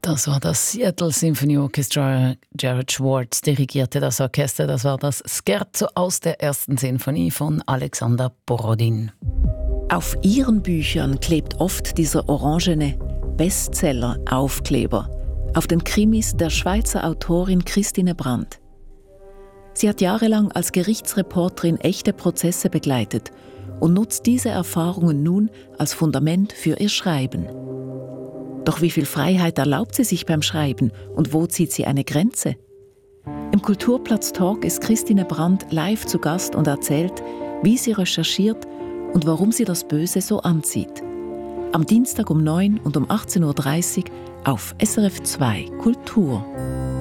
Das war das Seattle Symphony Orchestra. Jared Schwartz dirigierte das Orchester. Das war das Scherzo aus der ersten Sinfonie von Alexander Borodin. Auf ihren Büchern klebt oft dieser orangene Bestseller-Aufkleber auf den Krimis der Schweizer Autorin Christine Brandt. Sie hat jahrelang als Gerichtsreporterin echte Prozesse begleitet und nutzt diese Erfahrungen nun als Fundament für ihr Schreiben. Doch wie viel Freiheit erlaubt sie sich beim Schreiben und wo zieht sie eine Grenze? Im Kulturplatz-Talk ist Christine Brandt live zu Gast und erzählt, wie sie recherchiert und warum sie das Böse so anzieht. Am Dienstag um 9 und um 18.30 Uhr auf SRF 2 Kultur.